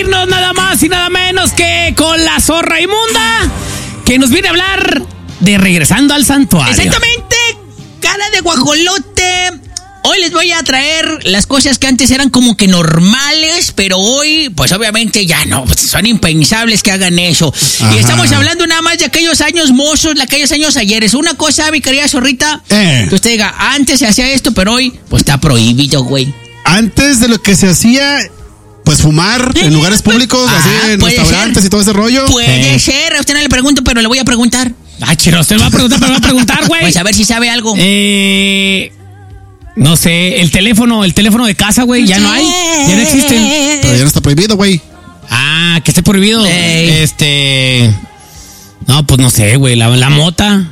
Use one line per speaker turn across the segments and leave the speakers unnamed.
irnos nada más y nada menos que con la zorra inmunda, que nos viene a hablar de regresando al santuario.
Exactamente, cara de guajolote. Hoy les voy a traer las cosas que antes eran como que normales, pero hoy, pues obviamente ya no, pues son impensables que hagan eso. Ajá. Y estamos hablando nada más de aquellos años mozos, de aquellos años ayeres. Una cosa, mi querida zorrita, que usted diga, antes se hacía esto, pero hoy, pues está prohibido, güey.
Antes de lo que se hacía, pues fumar en lugares públicos, así en restaurantes y todo ese rollo.
Puede ser, a usted no le pregunto, pero le voy a preguntar.
Ah, chino, usted me va a preguntar, pero me va a preguntar, güey.
Pues a ver si sabe algo.
No sé, el teléfono de casa, güey, ya no hay, ya no existen.
Pero ya no está prohibido, güey.
Ah, que esté prohibido. No, pues no sé, güey, la mota.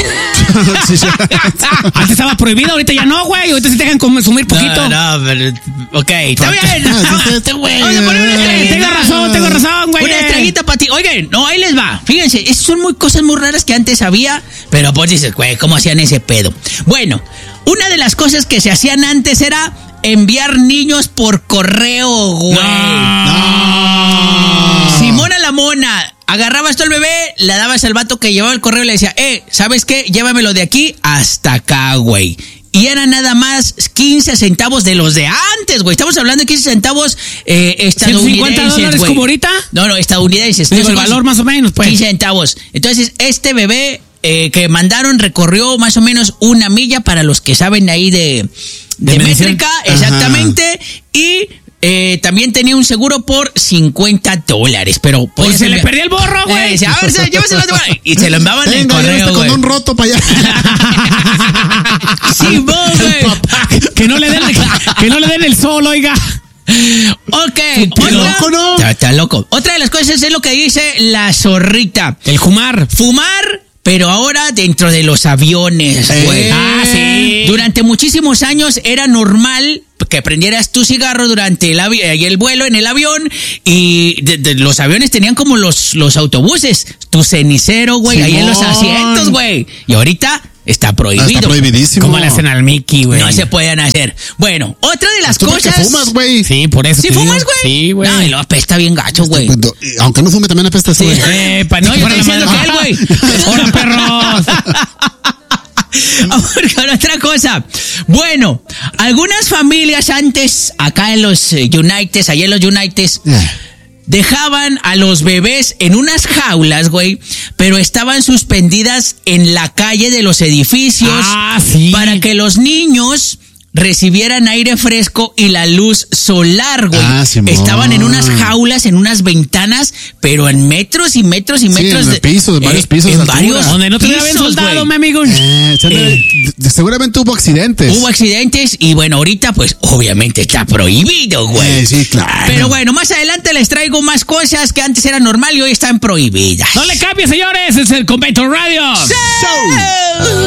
Antes estaba prohibido, ahorita ya no, güey. Ahorita se te dejan consumir poquito.
No, pero. Ok, está bien. Vamos a poner una estrellita.
Tengo razón, güey.
Una estrellita para ti. Oigan, no, ahí les va. Fíjense, esas son cosas muy raras que antes había, pero pues dices, güey, ¿cómo hacían ese pedo? Bueno, una de las cosas que se hacían antes era enviar niños por correo, güey. No. Simona la mona. Agarrabas tú al bebé, le dabas al vato que llevaba el correo y le decía, ¿sabes qué? Llévamelo de aquí hasta acá, güey. Y eran nada más 15 centavos de los de antes, güey. Estamos hablando de 15 centavos estadounidenses,
¿$50
güey.
como ahorita?
No, estadounidenses.
Digo, el valor más o menos, pues.
15 centavos. Entonces, este bebé que mandaron recorrió más o menos 1 milla para los que saben ahí de métrica, exactamente. Y también tenía un seguro por $50, pero
pues se le perdió el borro, güey.
A ver, lléveselo, güey. Y se lo enviaban en correo, güey.
Con un roto para allá.
Sí, güey.
Que no le den el sol, oiga.
Ok.
Loco, ¿no?
Está loco. Otra de las cosas es lo que dice la zorrita.
El fumar.
Pero ahora dentro de los aviones, güey.
Sí.
Durante muchísimos años era normal que prendieras tu cigarro durante el vuelo en el avión, y los aviones tenían como los autobuses, tu cenicero, güey, ahí en los asientos, güey. Y ahorita está prohibido.
Está prohibidísimo.
¿Cómo le hacen al Mickey, güey?
No se pueden hacer. Bueno, otra de las cosas.
¿Tú fumas, güey?
Sí, por eso.
¿Sí fumas, güey?
Sí, güey.
No, y lo apesta bien gacho, güey.
Aunque no fume, también apesta eso, güey.
No, yo estoy diciendo que él, güey.
¡Hola, perros!
Con otra cosa. Bueno, algunas familias antes, acá en los United, allá en los United, dejaban a los bebés en unas jaulas, güey, pero estaban suspendidas en la calle de los edificios para que los niños recibieran aire fresco y la luz solar, güey. Estaban en unas jaulas, en unas ventanas, pero en metros y metros y metros
en varios pisos.
En varios
donde no te habían soldado, mi amigo.
Seguramente hubo accidentes.
Y bueno, ahorita pues obviamente está prohibido, güey.
Sí, claro.
Pero bueno, más adelante les traigo más cosas que antes eran normal y hoy están prohibidas.
No le cambie, señores, es el Convento Radio.
¡Sí!